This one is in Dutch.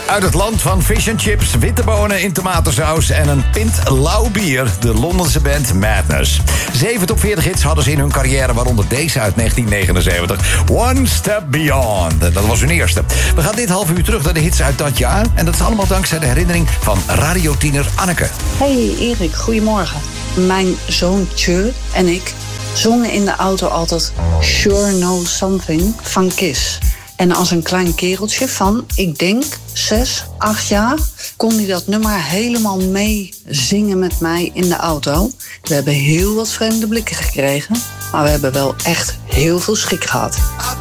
Uit het land van fish and chips, witte bonen in tomatensaus en een pint lauw bier. De Londense band Madness. 7 top 40 hits hadden ze in hun carrière, waaronder deze uit 1979. One Step Beyond. Dat was hun eerste. We gaan dit half uur terug naar de hits uit dat jaar. En dat is allemaal dankzij de herinnering van radiotiener Anneke. Hey Erik, goedemorgen. Mijn zoontje en ik zongen in de auto altijd Sure Know Something van Kiss. En als een klein kereltje van, ik denk, 6, 8 jaar... kon hij dat nummer helemaal mee zingen met mij in de auto. We hebben heel wat vreemde blikken gekregen, maar we hebben wel echt heel veel schik gehad.